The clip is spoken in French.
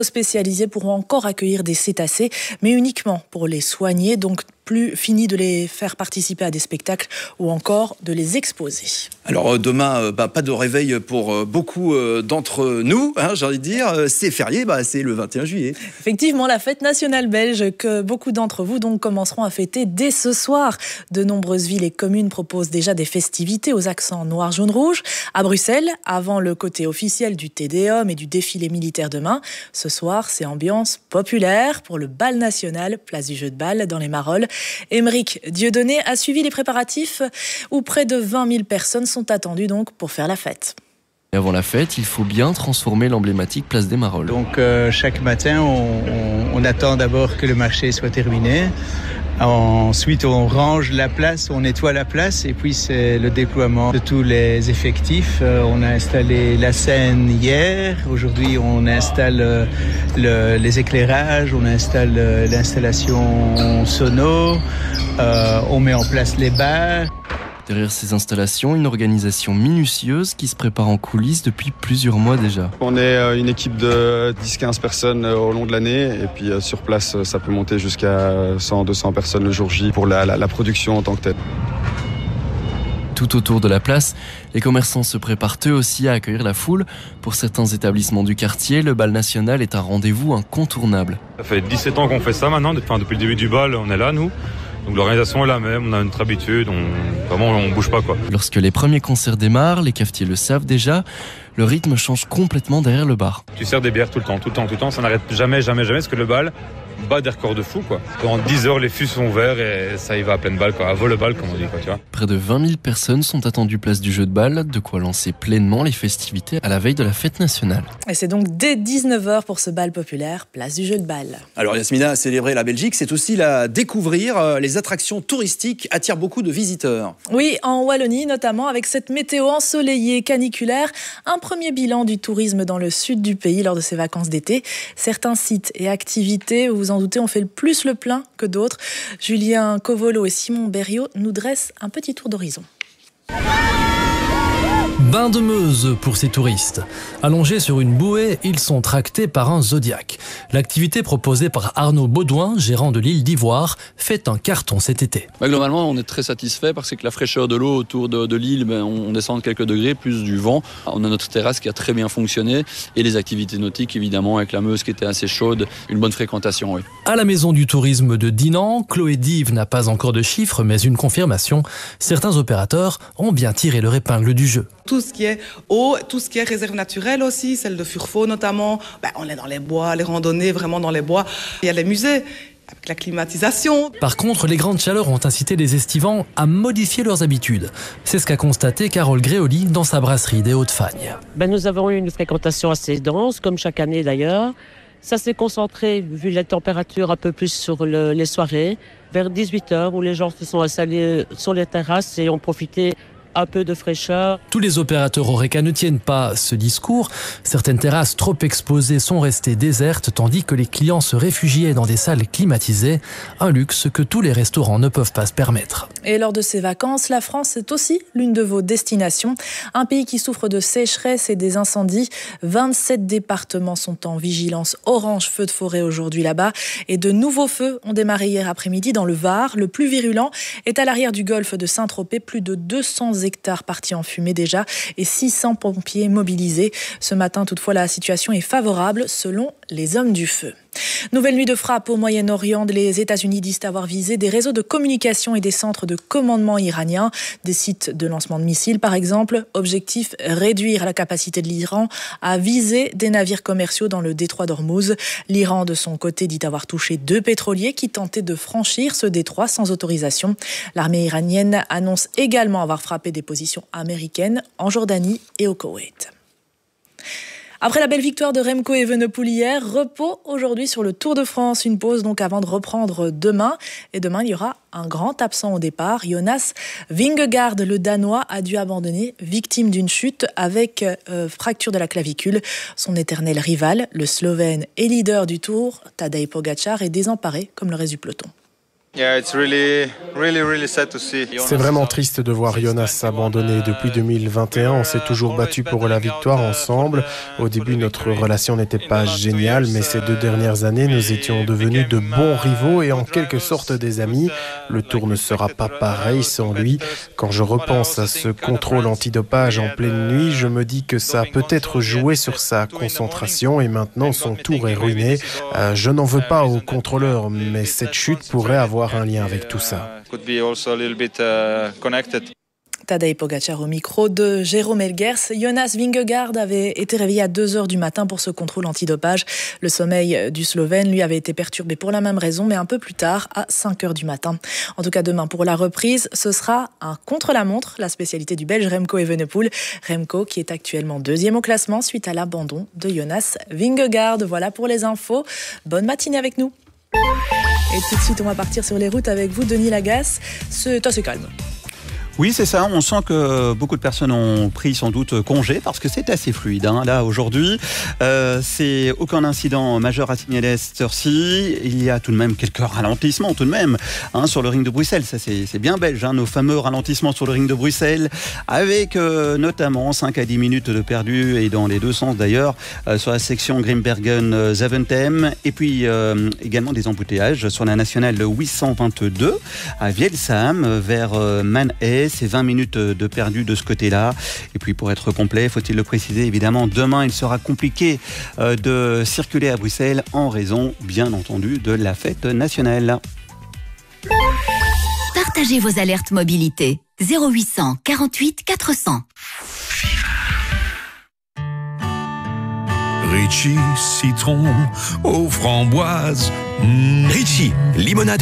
Spécialisés pourront encore accueillir des cétacés, mais uniquement pour les soigner, donc plus fini de les faire participer à des spectacles ou encore de les exposer. Alors demain, pas de réveil pour beaucoup d'entre nous, j'ai envie de dire. C'est férié, c'est le 21 juillet. Effectivement, la fête nationale belge que beaucoup d'entre vous donc commenceront à fêter dès ce soir. De nombreuses villes et communes proposent déjà des festivités aux accents noir, jaune, rouge. À Bruxelles, avant le côté officiel du Tédéum et du défilé militaire demain, ce soir, c'est ambiance populaire pour le bal national, place du jeu de balle dans les Marolles. Aymeric Dieudonné a suivi les préparatifs où près de 20 000 personnes sont attendues donc pour faire la fête. Et avant la fête, il faut bien transformer l'emblématique place des Marolles. Donc chaque matin, on attend d'abord que le marché soit terminé. Ensuite, on range la place, on nettoie la place et puis c'est le déploiement de tous les effectifs. On a installé la scène hier. Aujourd'hui, on installe les éclairages, on installe l'installation sono, on met en place les bars. Derrière ces installations, une organisation minutieuse qui se prépare en coulisses depuis plusieurs mois déjà. On est une équipe de 10-15 personnes au long de l'année et puis sur place, ça peut monter jusqu'à 100-200 personnes le jour J pour la production en tant que telle. Tout autour de la place, les commerçants se préparent eux aussi à accueillir la foule. Pour certains établissements du quartier, le bal national est un rendez-vous incontournable. Ça fait 17 ans qu'on fait ça maintenant, depuis le début du bal, on est là nous. Donc l'organisation est la même, on a notre habitude, on bouge pas quoi. Lorsque les premiers concerts démarrent, les cafetiers le savent déjà, le rythme change complètement derrière le bar. Tu sers des bières tout le temps, ça n'arrête jamais, parce que le bal bat des records de fou quoi. Pendant 10 heures, les fûts sont ouverts et ça y va à pleine balle quoi, à vol le bal comme on dit quoi, tu vois. Près de 20 000 personnes sont attendues place du jeu de balle, de quoi lancer pleinement les festivités à la veille de la fête nationale. Et c'est donc dès 19h pour ce bal populaire, place du jeu de balle. Alors Yasmina, célébrer la Belgique, c'est aussi la découvrir. Les attractions touristiques attirent beaucoup de visiteurs. Oui, en Wallonie notamment, avec cette météo ensoleillée, caniculaire, un premier bilan du tourisme dans le sud du pays lors de ces vacances d'été. Certains sites et activités, vous vous en doutez, ont fait plus le plein que d'autres. Julien Covolo et Simon Berriot nous dressent un petit tour d'horizon. Bain de Meuse pour ces touristes. Allongés sur une bouée, ils sont tractés par un Zodiac. L'activité proposée par Arnaud Baudouin, gérant de l'île d'Ivoire, fait un carton cet été. Globalement, on est très satisfait parce que la fraîcheur de l'eau autour de l'île, on descend de quelques degrés, plus du vent. On a notre terrasse qui a très bien fonctionné et les activités nautiques, évidemment, avec la Meuse qui était assez chaude, une bonne fréquentation, oui. À la maison du tourisme de Dinan, Chloé Dive n'a pas encore de chiffres, mais une confirmation. Certains opérateurs ont bien tiré leur épingle du jeu. Tout ce qui est eau, tout ce qui est réserve naturelle aussi, celle de Furfo notamment. On est dans les bois, les randonnées vraiment dans les bois. Il y a les musées avec la climatisation. Par contre, les grandes chaleurs ont incité les estivants à modifier leurs habitudes. C'est ce qu'a constaté Carole Gréoli dans sa brasserie des Hauts-de-Fagne. Nous avons eu une fréquentation assez dense, comme chaque année d'ailleurs. Ça s'est concentré, vu la température, un peu plus sur les soirées, vers 18h, où les gens se sont installés sur les terrasses et ont profité un peu de fraîcheur. Tous les opérateurs Horeca ne tiennent pas ce discours. Certaines terrasses trop exposées sont restées désertes, tandis que les clients se réfugiaient dans des salles climatisées, un luxe que tous les restaurants ne peuvent pas se permettre. Et lors de ces vacances, la France est aussi l'une de vos destinations. Un pays qui souffre de sécheresse et des incendies. 27 départements sont en vigilance orange feu de forêt aujourd'hui là-bas. Et de nouveaux feux ont démarré hier après-midi dans le Var. Le plus virulent est à l'arrière du golfe de Saint-Tropez. Plus de 200 hectares partis en fumée déjà et 600 pompiers mobilisés. Ce matin, toutefois, la situation est favorable selon les hommes du feu. Nouvelle nuit de frappe au Moyen-Orient. Les États-Unis disent avoir visé des réseaux de communication et des centres de commandement iraniens, des sites de lancement de missiles par exemple. Objectif, réduire la capacité de l'Iran à viser des navires commerciaux dans le détroit d'Ormuz. L'Iran, de son côté, dit avoir touché 2 pétroliers qui tentaient de franchir ce détroit sans autorisation. L'armée iranienne annonce également avoir frappé des positions américaines en Jordanie et au Koweït. Après la belle victoire de Remco Evenepoel hier, repos aujourd'hui sur le Tour de France. Une pause donc avant de reprendre demain. Et demain, il y aura un grand absent au départ. Jonas Vingegaard, le Danois, a dû abandonner, victime d'une chute avec fracture de la clavicule. Son éternel rival, le Slovène et leader du Tour, Tadej Pogačar, est désemparé comme le reste du peloton. C'est vraiment triste de voir Jonas s'abandonner. Depuis 2021, on s'est toujours battu pour la victoire ensemble. Au début, notre relation n'était pas géniale, mais ces 2 dernières années, nous étions devenus de bons rivaux et en quelque sorte des amis. Le tour ne sera pas pareil sans lui. Quand je repense à ce contrôle antidopage en pleine nuit, je me dis que ça a peut-être joué sur sa concentration et maintenant son tour est ruiné. Je n'en veux pas au contrôleur, mais cette chute pourrait avoir un lien avec tout ça. Tadej Pogacar au micro de Jérôme Elguers. Jonas Vingegaard avait été réveillé à 2h du matin pour ce contrôle antidopage. Le sommeil du Slovène, lui, avait été perturbé pour la même raison, mais un peu plus tard, à 5h du matin. En tout cas, demain, pour la reprise, ce sera un contre-la-montre, la spécialité du Belge Remco Evenepoel. Remco qui est actuellement 2e au classement suite à l'abandon de Jonas Vingegaard. Voilà pour les infos. Bonne matinée avec nous. Et tout de suite, on va partir sur les routes avec vous, Denis Lagasse. C'est assez calme. Oui, c'est ça. On sent que beaucoup de personnes ont pris sans doute congé parce que c'est assez fluide. Là, aujourd'hui, c'est aucun incident majeur à signaler à cette heure-ci. Il y a tout de même quelques ralentissements, tout de même, sur le ring de Bruxelles. Ça, c'est bien belge, nos fameux ralentissements sur le ring de Bruxelles, avec notamment 5 à 10 minutes de perdu, et dans les deux sens d'ailleurs, sur la section Grimbergen-Zaventem. Et puis, également des embouteillages sur la nationale 822 à Vielsam, vers Manhay. C'est 20 minutes de perdu de ce côté-là. Et puis pour être complet, faut-il le préciser, évidemment, demain il sera compliqué de circuler à Bruxelles en raison, bien entendu, de la fête nationale. Partagez vos alertes mobilité. 0800 48 400. Ritchie, citron aux framboises. Ritchie, limonade